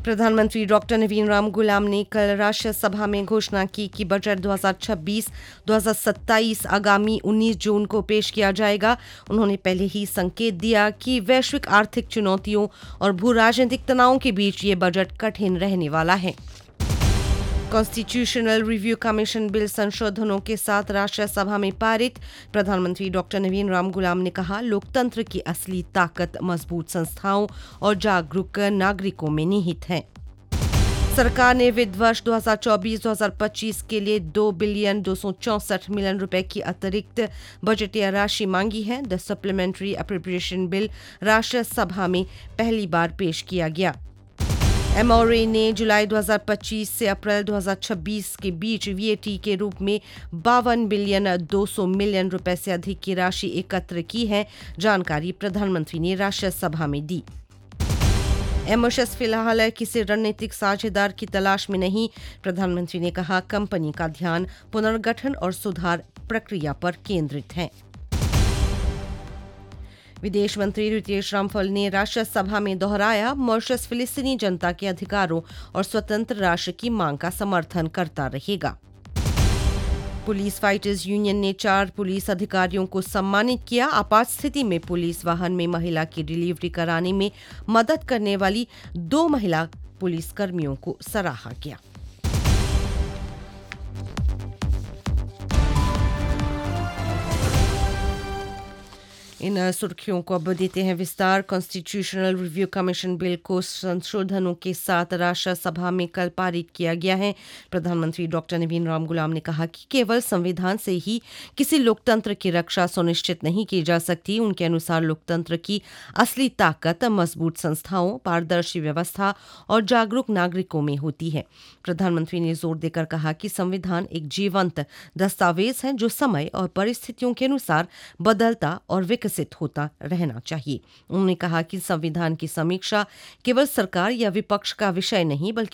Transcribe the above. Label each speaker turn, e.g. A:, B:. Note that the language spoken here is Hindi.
A: प्रधानमंत्री डॉक्टर नवीन राम गुलाम ने कल राष्ट्रीय सभा में घोषणा की कि बजट 2026-2027 आगामी 19 जून को पेश किया जाएगा। उन्होंने पहले ही संकेत दिया कि वैश्विक आर्थिक चुनौतियों और भू राजनीतिक तनावों के बीच ये बजट कठिन रहने वाला है। कॉन्स्टिट्यूशनल रिव्यू कमीशन बिल संशोधनों के साथ राष्ट्रीय सभा में पारित। प्रधानमंत्री डॉक्टर नवीन राम गुलाम ने कहा, लोकतंत्र की असली ताकत मजबूत संस्थाओं और जागरूक नागरिकों में निहित है। सरकार ने वित्त वर्ष 2024-2025 के लिए 2,264 रुपए की अतिरिक्त बजटीय राशि मांगी है। द सप्लीमेंट्री अप्रोप्रिएशन बिल राष्ट्रीय सभा में पहली बार पेश किया गया। एमओरे ने जुलाई 2025 से अप्रैल 2026 के बीच वीएटी के रूप में 52,200 रुपए से अधिक की राशि एकत्र की है। जानकारी प्रधानमंत्री ने राष्ट्रीय सभा में दी। मॉरिशस फिलहाल किसी रणनीतिक साझेदार की तलाश में नहीं। प्रधानमंत्री ने कहा, कंपनी का ध्यान पुनर्गठन और सुधार प्रक्रिया पर केंद्रित है। विदेश मंत्री रितेश रामफल ने राष्ट्रीय सभा में दोहराया, मॉरिशस फिलिस्तीनी जनता के अधिकारों और स्वतंत्र राष्ट्र की मांग का समर्थन करता रहेगा। पुलिस फाइटर्स यूनियन ने 4 पुलिस अधिकारियों को सम्मानित किया। आपात स्थिति में पुलिस वाहन में महिला की डिलीवरी कराने में मदद करने वाली 2 महिला पुलिस कर्मियों को सराहा गया। इन सुर्खियों को अब देते हैं विस्तार। कॉन्स्टिट्यूशनल रिव्यू कमीशन बिल को संशोधनों के साथ राष्ट्रीय सभा में कल पारित किया गया है। प्रधानमंत्री डॉक्टर नवीन राम गुलाम ने कहा कि केवल संविधान से ही किसी लोकतंत्र की रक्षा सुनिश्चित नहीं की जा सकती। उनके अनुसार लोकतंत्र की असली ताकत मजबूत संस्थाओं, पारदर्शी व्यवस्था और जागरूक नागरिकों में होती है। प्रधानमंत्री ने जोर देकर कहा कि संविधान एक जीवंत दस्तावेज है जो समय और परिस्थितियों के अनुसार बदलता और विकसित होता रहना चाहिए। उन्होंने कहा कि संविधान की समीक्षा केवल सरकार या विपक्ष का विषय नहीं, बल्कि